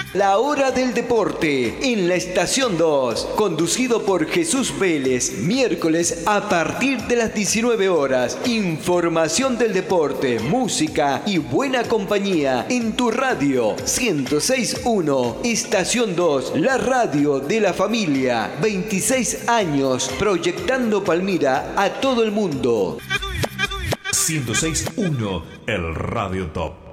La hora del deporte en la estación 2, conducido por Jesús Vélez, miércoles a partir de las 19 horas. Información del deporte, música y buena compañía en tu radio 106.1, estación 2, la radio de la familia. 26 años proyectando Palmira a todo el mundo. 106.1, el Radio Top.